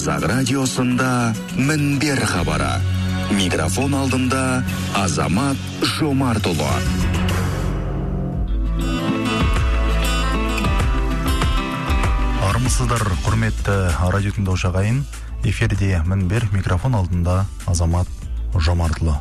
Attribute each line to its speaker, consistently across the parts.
Speaker 1: Қазақ радиосында Мінбер хабары. Микрофон алдында Азамат Жомартұлы.
Speaker 2: Армысыздар, құрметті радио тыңдаушы ағайын. Эфирде Мінбер, микрофон алдында Азамат Жомартұлы.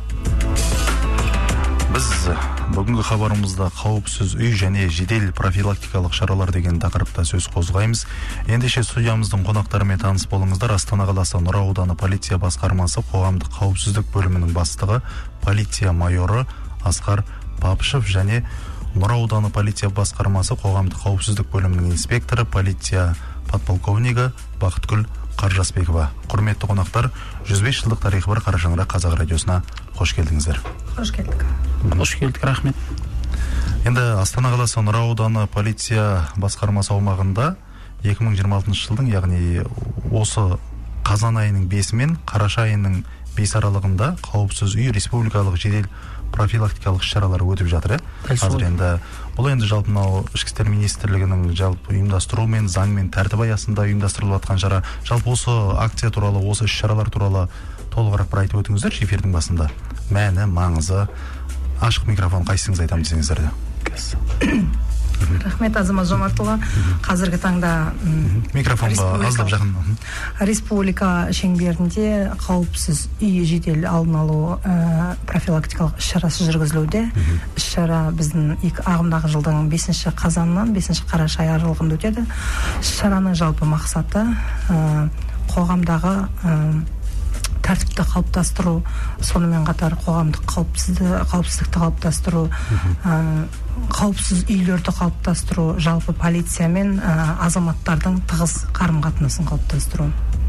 Speaker 2: Біз бүгінгі хабарымызда қауіпсіз үй және жедел профилактикалық шаралар деген тақырыпта сөз қозғаймыз. Ендеше студиямыздың қонақтарымен таныс болыңыздар. Астана қаласы Нұра ауданы полиция басқармасы қоғамдық қауіпсіздік бөлімінің бастығы, полиция майоры Асқар Папышев және Нұра ауданы полиция басқармасы қоғамдық қауіпсіздік бөлімінің инспекторы, полиция подполковнигі Бақытгүл Қаржасбекова. Құрметті қонақтар, 105 жылдық тарихы бар Қара шаңырақ қазақ радиосына қош келдіңіздер.
Speaker 3: Қош келдік.
Speaker 4: Қош келдік, рахмет.
Speaker 2: Енді Астана қаласы Нұра ауданы полиция басқармасы аумағында 2026 жылдың, яғни осы қазан айының 5 мен қараша айының 5 аралығында қауіпсіз үй республикалық жедел профилактикалық шаралар өтіп жатыр. Қазір енді бұл енді жалпы мынау Ішкі істер министрлігінің жалпы ұйымдастыруымен, заңмен, тәртіп аясында ұйымдастырылып жатқан шара. Жалпы осы акция туралы, осы іс-шаралар туралы толығырақ бір айтып өтіңіздер эфирдің басында. Мәні, маңызы, ашық микрофон қайсыңыз айтамын десеңіздер де.
Speaker 3: Рахмет, Азамат Жомартұлы. Қазіргі таңда
Speaker 2: микрофонға аздап жақын.
Speaker 3: Республика шеңберінде қауіпсіз үй жедел алдын алу профилактикалық іс-шарасы жүргізілуде. Іс-шара біздің ағымдағы жылдың 5 қазаннан 5 қараша аралығында өтеді. Іс-шараның жалпы мақсаты қоғамдағы тәртіпті қалыптастыру, сонымен қатар қоғамдық қауіпсіздікті қалыптастыру, қауіпсіз үйлерді қалыптастыру, жалпы полиция мен азаматтардың тығыз қарым-қатынасын қалыптастыру.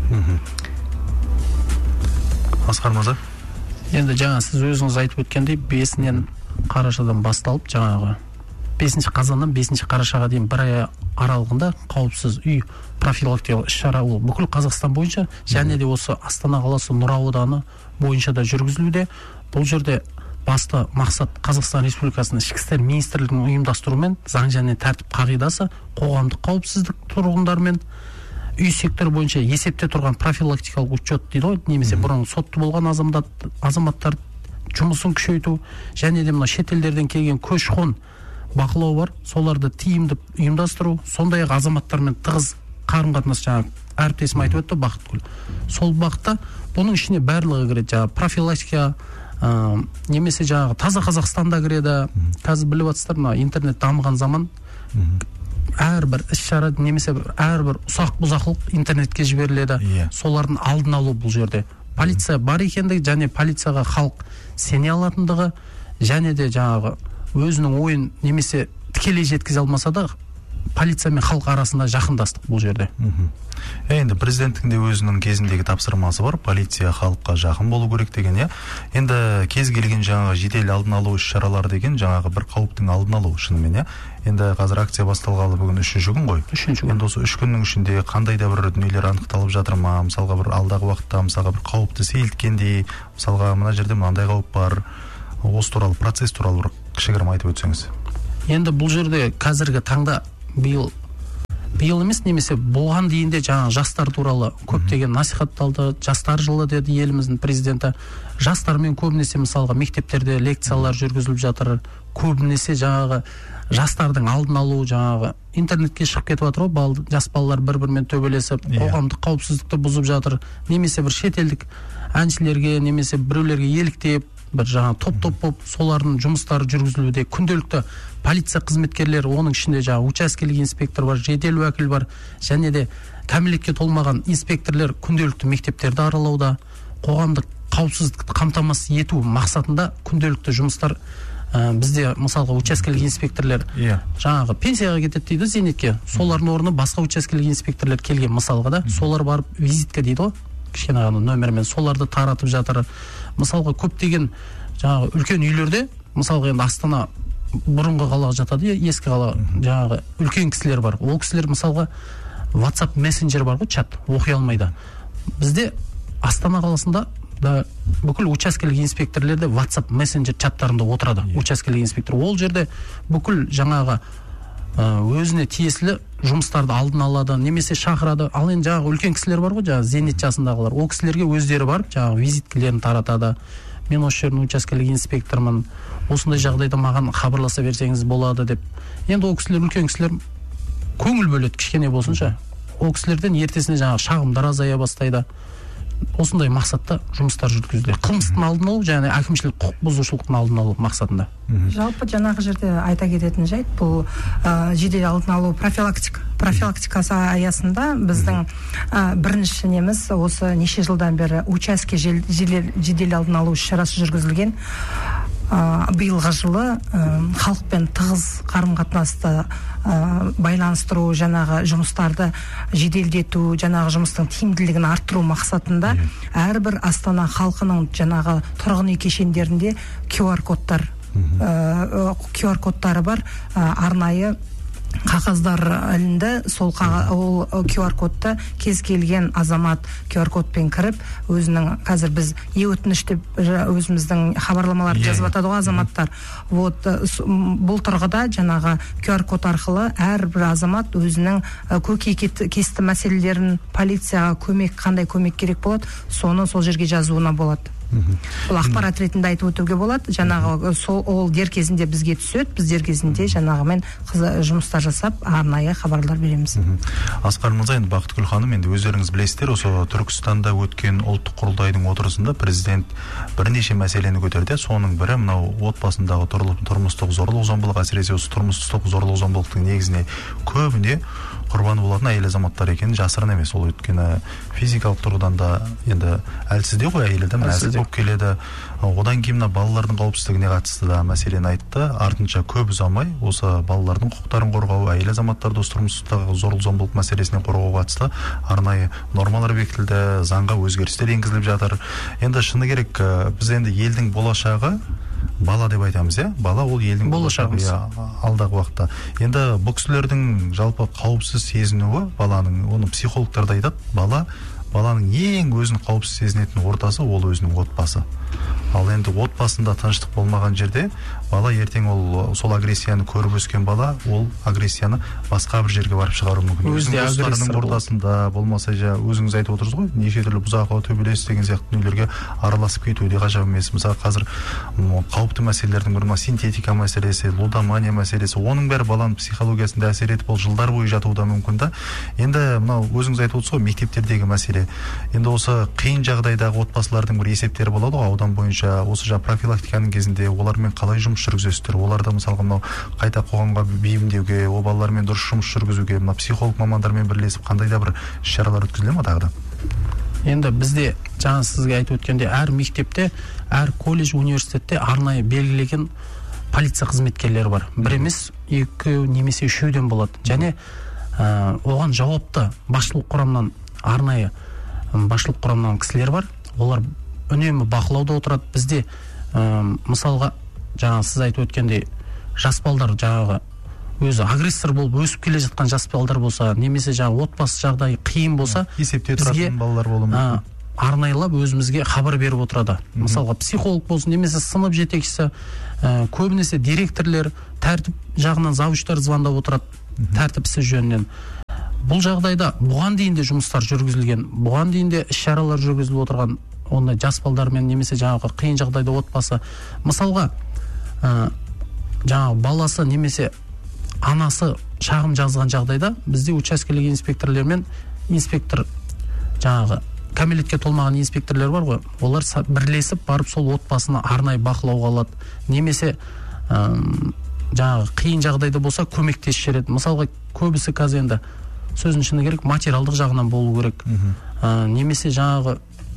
Speaker 2: Асқар мырза?
Speaker 4: Енді жаңа сіз өзіңіз айтып өткендей 5-нен қарашадан басталып, жаңағы 5 қазаннан 5 қарашаға дейін бір ай аралығында қауіпсіз үй профилактикалық іс-шара ол бүкіл Қазақстан бойынша және де осы Астана қаласы Нұра ауданы бойынша да жүргізілуде. Бұл жерде басты мақсат Қазақстан Республикасының Ішкі істер министрлігінің ұйымдастыруымен заң және тәртіп қағидасы қоғамдық қауіпсіздік тұрғындармен үй секторы бойынша есепте тұрған профилактикалық учет дейді ғой, немесе бұрын сотты болған азаматтар жұмысын күшейту және де мына шетелдерден келген көші-қон бақылау бар, соларды тиімді ұйымдастыру, сондай-ақ азаматтармен тығыз қарым-қатынас, жаңа әріптесім айтып өтті, Бақытгүл. Сол бағытта бұның ішіне барлығы кіреді, жаңа профилактика, немесе жаңағы таза Қазақстанда кіреді. Қазір біліп жатсыздар, мына интернет дамыған заман, әрбір іс-шара немесе әрбір ұсақ бұзақылық интернетке жіберіледі. Солардың алдын алу бұл жерде. Полиция бар екендігі және полицияға халық сене алатындығы және де жаңағы өзінің ойын немесе тікелей жеткізе алмаса да полиция мен халық арасында жақындастық бұл жерде.
Speaker 2: Енді президенттің де өзінің кезіндегі тапсырмасы бар, полиция халыққа жақын болу керек деген. Енді кез келген жаңағы жедел алдын алу іс-шаралар деген жаңағы бір қауіптің алдын алу шынымен. Енді қазір акция басталғалы бүгін 3-ші күн ғой. Енді осы 3 күннің ішінде қандай да бір дүниелер анықталып жатыр ма? Мысалға бір алдағы уақытта мысалға бір қауіпті сейілткендей, мысалға мына жерде мынандай қауіп бар. Осы туралы, процесс туралы бір кішігірім айтып өтсеңіз.
Speaker 4: Енді бұл жерде қазіргі таңда биыл емес, немесе болған дейінде жаңа жастар туралы көптеген насихатталды. Жастар жылы деді еліміздің президенті. Жастармен көбінесе мысалға мектептерде лекциялар жүргізіліп жатыр. Көбінесе жаңағы жастардың алдын алу, жаңағы интернетке шығып кетіп жатыр ғой, жас балалар бір-бірімен төбелесіп, қоғамдық қауіпсіздікті бұзып жатыр. Немесе бір шетелдік әншілерге, немесе біреулерге еліктеп, бір жаңа топ-топ болып солардың жұмыстары жүргізілуде. Күнделікті полиция қызметкерлері, оның ішінде жаңа учаскелік инспектор бар, жедел уәкіл бар, және де кәмелетке толмаған инспекторлар күнделікті мектептерді аралауда, қоғамдық қауіпсіздікті қамтамасыз ету мақсатында күнделікті жұмыстар. Бізде мысалға учаскелік инспекторлар жаңағы пенсияға кетеді дейді, зейнетке. Солардың орнына басқа учаскелік инспекторлар келген мысалға да, солар барып визитке дейді ғой, кішкене ғана нөмірмен соларды таратып жатыр. Мысалға көптеген жаңағы үлкен үйлерде, мысалға енді Астана бұрынғы қалаға жатады, ескі қала, жаңағы үлкен кісілер бар. Ол кісілер мысалға WhatsApp мессенджер бар ғой, чат, оқи алмайды. Бізде Астана қаласында да бүкіл учаскелік инспекторлерде WhatsApp мессенджер чаттарында отырады. Учаскелік инспектор ол жерде бүкіл жаңағы өзіне тиесілі жұмыстарды алдын алады, немесе шақырады. Ал енді жаңағы үлкен кісілер бар ғой, жаңағы зейнет жасындағылар, ол кісілерге өздері барып жаңағы визиткілерін таратады. Мен осы жердің учаскелік инспектормын, осындай жағдайда маған хабарласа берсеңіз болады деп. Енді ол кісілер, үлкен кісілер көңіл бөледі, кішкене болсынша. Ол кісілерден ертесіне жаңағы шағымдар азая бастайды. Осындай мақсатта жұмыстар жүргізіледі. Қылмыстың алдын алу және әкімшілік құқық бұзушылықтың алдын алу мақсатында.
Speaker 3: Жалпы жаңағы жерде айта кететін жайт, бұл жедел алдын алу профилактикасы аясында біздің бірінші неміз осы неше жылдан бері учаске жедел алдын алу іс-шарасы жүргізілген. Биылғы жылы халықпен тығыз қарым-қатынасты байланыстыру, жаңағы жұмыстарды жеделдету, жаңағы жұмыстың тиімділігін арттыру мақсатында әрбір Астана халқының жаңағы тұрғын үй кешендерінде QR кодтары бар, арнайы қағаздар ілінді. Сол QR кодты кез келген азамат QR кодпен кіріп, өзінің, қазір біз өтініш деп өзіміздің хабарламаларды жазып атады ғой азаматтар. Бұл тұрғыда жаңағы QR код арқылы әрбір азамат өзінің көкейкесті мәселелерін, полицияға қандай көмек керек болады, соны сол жерге жазуына болады. Бұл ақпарат ретінде айтып өтуге болады. Жаңағы ол дер кезінде бізге түседі, біз дер кезінде жаңағымен жұмыстар жасап, арнайы хабарлар береміз.
Speaker 2: Асқар мырза, енді Бақытгүл ханым, енді өздеріңіз білесіздер, осы Түркістанда өткен ұлттық құрылтайдың отырысында президент бірнеше мәселені көтерді. Соның бірі мынау отбасындағы тұрмыстық зорлық-зомбылық, әсіресе осы тұрмыстық зорлық-зомбылықтың негізіне көбіне құрбаны болатын әйел азаматтар екені жасырын емес. Ол өйткені физикалық тұрғыдан да енді әлсіздеу ғой, әйел адам нәзік болып келеді. Одан кейін балалардың қауіпсіздігіне қатысты да мәселені айтты. Артынша көп ұзамай осы балалардың құқықтарын қорғау, әйел азаматтарды осы тұрмыстағы зорлық-зомбылық мәселесінен қорғауға қатысты арнайы нормалар бекітілді, заңға өзгерістер енгізіліп жатыр. Енді шыны керек, біз енді елдің болашағы бала деп айтамыз, бала ол елдің болашағы алдағы уақытта. Енді бұл кісілердің жалпы қауіпсіз сезінуі баланың, оны психологтар да айтады, баланың ең өзін қауіпсіз сезінетін ортасы ол өзінің отбасы. Ал енді отбасында тыныштық болмаған жерде бала ертең сол агрессияны көріп өскен бала, ол агрессияны басқа бір жерге барып шығару мүмкін.
Speaker 4: Өзінің
Speaker 2: достарының ортасында болмаса, өзіңіз айтып отырсыз ғой, неше түрлі бұзақы, төбелес деген сияқты дүниелерге араласып кетуі де ғажап емес. Мысалы, қазір қауіпті мәселелердің бірі синтетика мәселесі, лудомания мәселесі, оның бәрі баланың психологиясында әсер етіп, ол жылдар бойы жатуы да мүмкін да. Енді мынау өзіңіз айтып отырсыз ғой, мектептердегі мәселе. Енді осы қиын жағдайдағы отбасылардың бір есептері болады ғой, аудан бойынша. Осы профилактиканың кезінде олармен қалай жұмыс жүргізесіздер? Оларды мысалға мынау қайта қоғамға бейімдеуге, о балалармен дұрыс жұмыс жүргізуге, мына психолог мамандармен бірлесіп қандай да бір іс-шаралар өткізіле ме тағы да?
Speaker 4: Енді бізде жаңа сізге айтып өткенде, әр мектепте, әр колледж, университетте арнайы белгілеген полиция қызметкерлері бар. Бір емес, екі немесе үшеуден болады. Және оған жауапты басшылық құрамнан, арнайы басшылық құрамнан кісілер бар. Олар үнемі бақылауда отырады. Бізде мысалға жаңа сіз айтып өткендей, жас балдар жаңағы өзі агрессор болып өсіп келе жатқан жас балдар болса, немесе жаңа отбасы жағдайы қиын болса,
Speaker 2: есепте тұратын балалар болуы мүмкін.
Speaker 4: Арнайлап өзімізге хабар беріп отырады. Мысалға психолог болсын, немесе сынып жетекшісі, көбінесе директорлер, тәртіп жағынан завучтар звондап отырады, тәртіпсіз жөнінен. Бұл жағдайда бұған дейін де жұмыстар жүргізілген, бұған дейін де іс-шаралар жүргізіліп отырған, ондай жас балдармен, немесе жаңағы қиын жағдайда отбасы. Мысалға, жаңағы баласы немесе анасы шағым жазған жағдайда бізде учаскелік инспекторлермен инспектор, жаңағы кәмелетке толмаған инспекторлер бар ғой, олар бірлесіп барып сол отбасына арнайы бақылауға алады. Немесе жаңағы қиын жағдайда болса көмектесіп жібереді. Мысалға көбісі қазір енді сөздің шыны керек, материалдық жағынан болу керек. Немесе жаңағы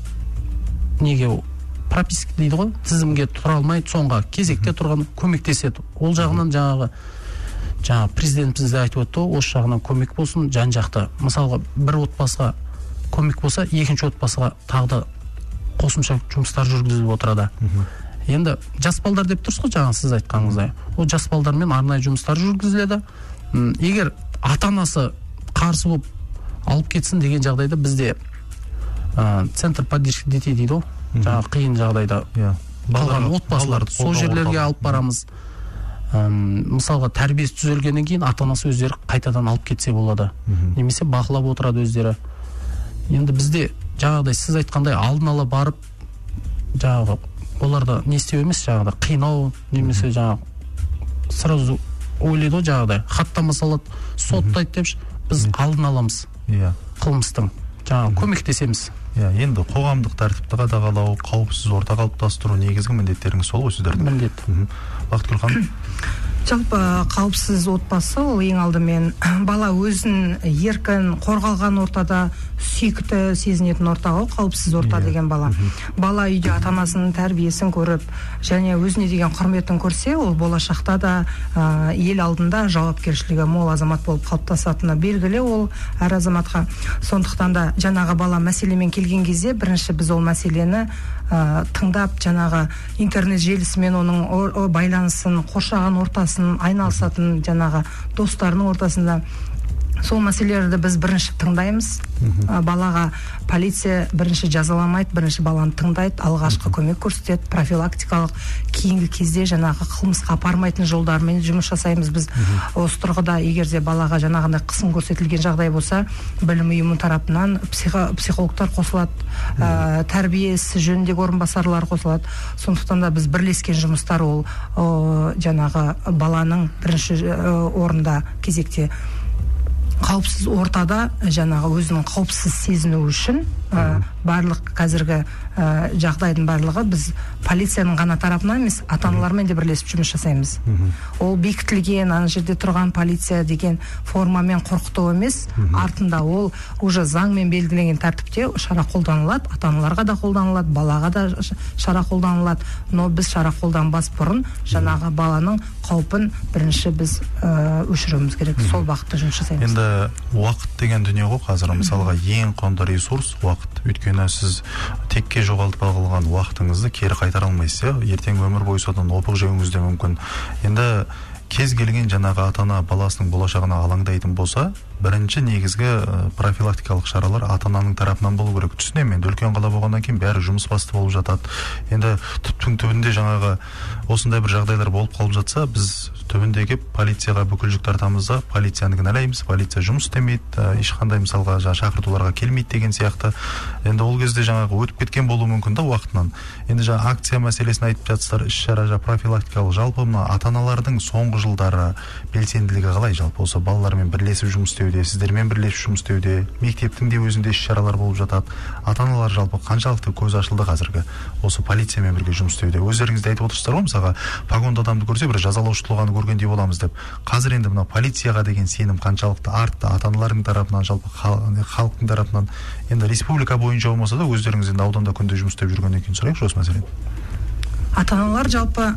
Speaker 4: неге прописка дейді ғой, тізімге тұра алмайды, соңға кезекте тұрған көмектеседі. Ол жағынан жаңағы президентіміз де айтып өтті, осы жағынан көмек болсын, жан-жақты. Мысалға бір отбасыға көмек болса, екінші отбасыға тағы да қосымша жұмыстар жүргізіліп отырады. Енді жас балдар деп тұрсыз ғой, жаңа сіз айтқаныңыздай. Ол жас балдармен арнайы жұмыстар жүргізіледі. Егер ата-анасы қарсы болып алып кетсін деген жағдайда бізде центр поддержки детей дейді ғой, жаңағы қиын жағдайда қалған отбасыларды сол жерлерге алып барамыз. мысалға тәрбиесі түзелгеннен кейін ата анасы өздері қайтадан алып кетсе болады, немесе бақылап отырады өздері. Енді бізде жаңағыдай сіз айтқандай алдын ала барып жаңағы оларда не істеу емес, жаңағыдай қинау, немесе жаңағы сразу ойлайды ғой, жаңағыдай хаттама салады, соттайды деп, біз алдын аламыз қылмыстың, жаңағы көмектесеміз.
Speaker 2: Енді қоғамдық тәртіпті қадағалау, қауіпсіз орта қалыптастыру негізгі міндеттеріңіз сол ғой сіздердің?
Speaker 4: Міндет.
Speaker 2: Бақытгүл ханым?
Speaker 3: Жалпы қауіпсіз отбасы ол ең алдымен бала өзін еркін қорғалған ортада сүйікті сезінетін орта ғой, қауіпсіз орта деген бала. Бала үйде ата-анасының тәрбиесін көріп, және өзіне деген құрметін көрсе, ол болашақта да ел алдында жауапкершілігі мол азамат болып қалыптасатыны белгілі ол әр азаматқа. Сондықтан да жаңағы бала мәселемен келген кезде бірінші біз ол мәселені тыңдап, жаңағы интернет желісімен оның байланысын, қоршаған ортасын, айналысатын жаңағы достарының ортасында сол мәселелерді біз бірінші тыңдаймыз. Балаға полиция бірінші жазаламайды, бірінші баланы тыңдайды, алғашқы көмек көрсетеді, профилактикалық, кейінгі кезде жаңағы қылмысқа апармайтын жолдармен жұмыс жасаймыз. Біз осы тұрғыда егер де балаға жаңағындай қысым көрсетілген жағдай болса, білім ұйымы тарапынан психологтар қосылады, тәрбиесі жөніндегі орынбасарлар қосылады. Сондықтан да біз бірлескен жұмыстар ол жаңағы баланың бірінші орында кезекте қауіпсіз ортада жаңағы өзінің қауіпсіз сезіну үшін барлық қазіргі жағдайдың барлығы біз полицияның ғана тарапынан емес, ата-аналармен де бірлесіп жұмыс жасаймыз. Ол бекітілген ана жерде тұрған полиция деген формамен қорқыту емес, артында ол уже заңмен белгіленген тәртіпте шара қолданылады, ата-аналарға да қолданылады, балаға да шара қолданылады. Но біз шара қолданбас бұрын жаңағы баланың қаупін бірінші біз өшіруіміз керек. Сол бағытта жұмыс жасаймыз.
Speaker 2: Енді уақыт деген дүние ғой, қазір мысалға ең құнды ресурс уақыт. Өйткені сіз текке жоғалтып алған уақытыңызды кері қайтара алмайсыз, ертең өмір бойы содан опық жеуіңіз де мүмкін. Енді кез келген жаңағы ата-ана баласының болашағына алаңдайтын болса, бірінші негізгі профилактикалық шаралар ата-ананың тарапынан болу керек. Түсінемін, енді үлкен қала болғаннан кейін бәрі жұмыс басты болып жатады. Енді түптің түбінде жаңағы осындай бір жағдайлар болып қалып жатса, біз түбіндегі полицияға бүкіл жүк тартамыз да, полицияны кінәлаймыз, полиция жұмыс істемейді, ешқандай мысалға шақыртуларға келмейді деген сияқты. Енді ол кезде жаңағы өтіп кеткен болуы мүмкін да уақытынан. Енді жаңа акция мәселесін айтып жатсыздар, іс-шара профилактикалық, жалпы мына ата-аналардың соңғы жылдары белсенділігі қалай, жалпы осы балалармен бірлесіп жұмыс істеуде, сіздермен бірлесіп жұмыс істеуде, мектептің де өзінде іс-шаралар болып жатады. Ата-аналар жалпы қаншалықты көз ашылды қазіргі осы полициямен бірге жұмыс істеуде? Өздеріңіз де айтып отырсыздар ғой, мысалға погонды адамды көрсе бір жазалаушы тұлғаны көргендей боламыз деп. Қазір енді мына полицияға деген сенім қаншалықты артты, ата-аналардың тарапынан, жалпы халықтың тарапынан? Енді республика бойынша болмаса да өздеріңіз енді ауданда күнде жұмыс істеп жүргеннен кейін сұрайықшы осы мәселені.
Speaker 3: Ата-аналар жалпы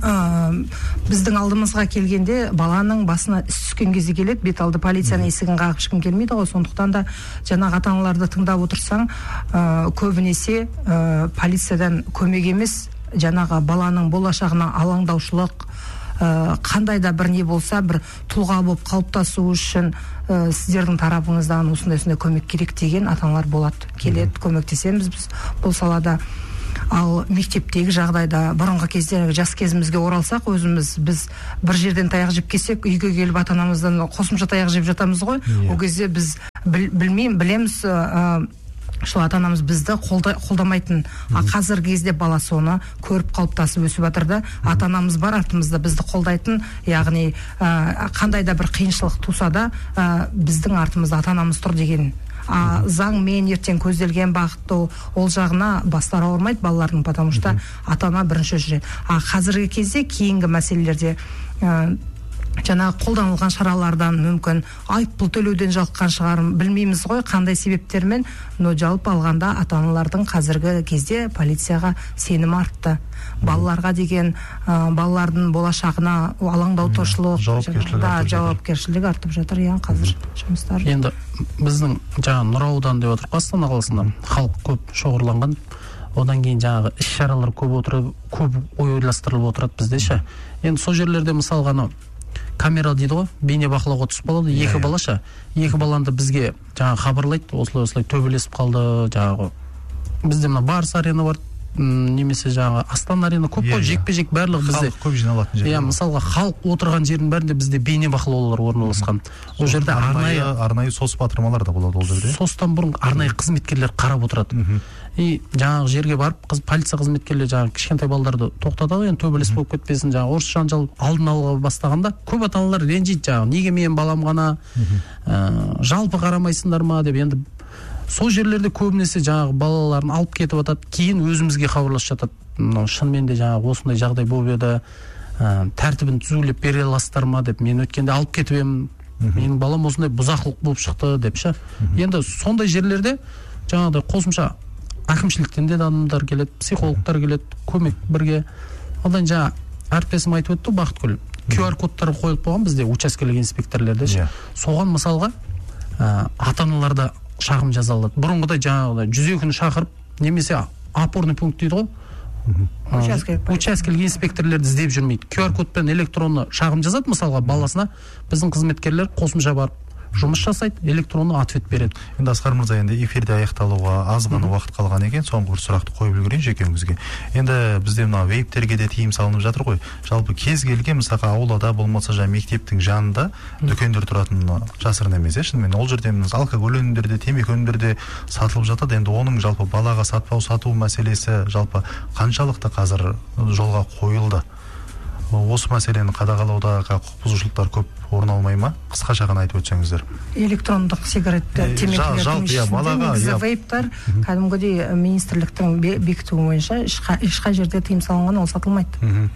Speaker 3: біздің алдымызға келгенде баланың басына іс түскен кезде келеді, бет алды полицияның есігін қағып ешкім келмейді ғой. Сондықтан да жаңағы ата-аналарды тыңдап отырсаң, көбінесе полициядан көмек емес, жаңағы баланың болашағына алаңдаушылық, қандай да бір не болса, бір тұлға болып қалыптасу үшін сіздердің тарапыңыздан осындай көмек керек деген ата-аналар болады. Келеді, көмектесеміз біз бұл салада. Ал мектептегі жағдайда бұрынғы кезде жас кезімізге оралсақ, біз бір жерден таяқ жеп келсек, үйге келіп ата-анамыздан қосымша таяқ жеп жатамыз ғой. Ол кезде біз білеміз, что ата-анамыз бізді қолдамайтын. Қазіргі кезде бала соны көріп қалыптасып өсіп жатыр да, ата-анамыз бар артымызда бізді қолдайтын, яғни қандай да бір қиыншылық туса да біздің артымызда ата-анамыз тұр деген заңмен ертең көзделген бағытты ол жағына бастары ауырмайды балалардың, потому что ата-ана бірінші жүреді. Қазіргі кезде кейінгі мәселелерде жаңағы қолданылған шаралардан мүмкін айыппұл төлеуден жалыққан шығарым, білмейміз ғой қандай себептермен, но жалпы алғанда ата-аналардың қазіргі кезде полицияға сенім артты. Балаларға деген балалардың болашағына алаңдаушылық, жауапкершілік артып жатыр. Қазір жұмыстар.
Speaker 4: Енді біздің жаңағы Нұра ауданы деп отырық, Астана қаласында халық көп шоғырланған. Одан кейін жаңағы іс-шаралар көп ойластырылып отырады бізде ше. Енді сол жерлерде мысалға камера дейді ғой, бейне бақылауға түсіп қалады, екі балаша. Екі баланды бізге жаңағы хабарлайды, осылай төбелесіп қалды, жаңағы бізде мына Барыс арена бар, немесе жаңағы Астана арена көп қой, жекпе-жек барлығы бізде.
Speaker 2: Халық көп жиналатын жер.
Speaker 4: Иә, мысалға халық отырған жердің бәрінде бізде бейне бақылаулар орналасқан. Ол жерде
Speaker 2: арнайы сос батырмалар да болады ол жерде.
Speaker 4: Состан бұрын арнайы қызметкерлер қарап отырады. И жаңағы жерге барып, полиция қызметкерлері жаңағы кішкентай балаларды тоқтатады, енді төбелес болып кетпесін, жаңағы орыс жанжал алдын алуға бастағанда көп ата-аналар ренжиді, жаңағы неге менің балам ғана, жалпы қарамайсыңдар ма деп. Енді сол жерлерде көбінесе жаңағы балаларын алып кетіп жатады, кейін өзімізге хабарласып жатады. Шынымен де жаңағы осындай жағдай болып еді, тәртібін түзулеп бере аласыздар ма деп. Мен өткенде алып кетіп едім, менің балам осындай бұзақылық болып шықты деп ше. Енді сондай жерлерде жаңағыдай қосымша әкімшіліктен де адамдар келеді, психологтар келеді, көмек бірге. Одан жаңа әріптесім айтып өтті, Бақытгүл, QR кодтары қойылып қойған бізде учаскелік инспекторлерде. Соған мысалға ата-аналарда шағым жаза алады. Бұрынғыдай жаңағыдай 102-ні шақырып, немесе опорный пункт дейді ғой, учаскелік инспекторлерді іздеп жүрмейді. QR кодпен электронны шағым жазады, мысалға баласына, біздің қызметкерлер қосымша барып жұмыс жасайды, электронды ответ береді.
Speaker 2: Енді Асқар мырза, енді эфирде аяқталуға аз ғана уақыт қалған екен, соңғы бір сұрақты қойып үлгерейін жекеңізге. Енді бізде мына вейптерге де тыйым салынып жатыр ғой. Жалпы кез келген мысалға аулада болмаса жаңа мектептің жанында дүкендер тұратын жасырын емес, шынымен ол жерде алкоголь өнімдері де, темекі өнімдері де сатылып жатады. Енді оның жалпы балаға сату мәселесі жалпы қаншалықты қазір жолға қойылды? Осы мәселені қадағалауда құқық бұзушылықтар көп орын алмай ма? Қысқаша ғана айтып өтсеңіздер.
Speaker 3: Электрондық сигареттер, темекілердің ішінде негізі вейптар кәдімгідей министрліктің бекітуі бойынша ешқай жерде тыйым салынған, ол сатылмайды.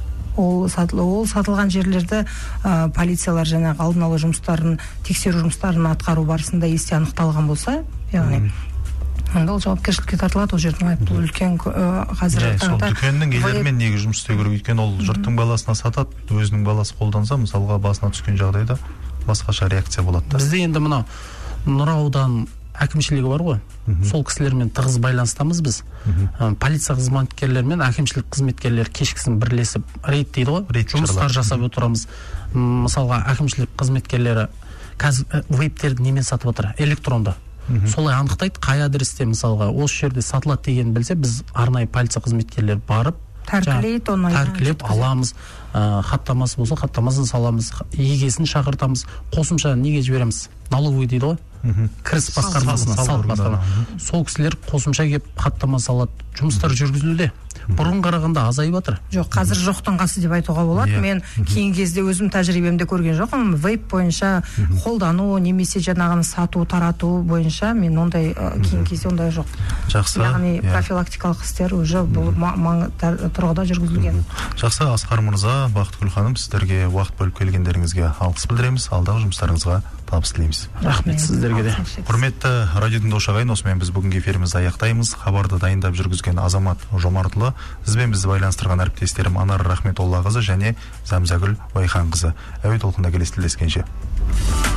Speaker 3: Ол сатылған жерлерді полициялар жаңағы алдын алу жұмыстарын, тексеру жұмыстарын атқару барысында есте анықталған болса, яғни онда ол жауапкершілікке тартылады. Ол жердің айыппұлы үлкен қазіргі таңда.
Speaker 2: Сол дүкеннің иелерімен неге жұмыс істеу керек? Өйткені ол жұрттың баласына сатады, өзінің баласы қолданса, мысалға басына түскен жағдайда басқаша реакция болады.
Speaker 4: Бізде енді мына Нұра аудан әкімшілігі бар ғой, сол кісілермен тығыз байланыстамыз біз. Полиция қызметкерлерімен әкімшілік қызметкерлер кешкісін бірлесіп рейд дейді ғой, жұмыстар жасап отырамыз. Мысалға әкімшілік қызметкерлері қазір вейптерді немен сатып отыр? Электронды. Солай анықтайды, қай адресте мысалға осы жерде сатылады деген білсе, біз арнайы полиция қызметкерлері барып тәркілеп аламыз. Хаттамасы болса хаттамасын саламыз, егесін шақыртамыз, қосымша неге жібереміз? Налоговый дейді ғой, кіріс басқармасына, салық басқармасына. Сол кісілер қосымша келіп хаттама салады, жұмыстар жүргізілуде. Бұрын қарағанда азайып жатыр.
Speaker 3: Жоқ, қазір жоқтың қасы деп айтуға болады. Мен кейін кезде өзім тәжірибемде көрген жоқпын. Вейп бойынша қолдану, немесе жаңағыны сату, тарату бойынша мен ондай кейін кезде ондай жоқ.
Speaker 2: Жақсы.
Speaker 3: Яғни профилактикалық істер уже бұл тұрғыда жүргізілген.
Speaker 2: Жақсы, Асқар мырза, Бақытгүл ханым, сіздерге уақыт бөліп келгендеріңізге алғыс білдіреміз. Алдағы жұмыстарыңызға табыс тілейміз.
Speaker 4: Рахмет сіздерге де.
Speaker 2: Құрметті радио тыңдаушы ағайын, осымен біз бүгінгі эфирімізді аяқтаймыз. Хабарды дайындап жүргізген Азамат Жомартұлы, сізбен бізді байланыстырған әріптестерім Анар Рахметоллақызы және Замзагүл Байханқызы. Әуе толқында келесі тілдескенше.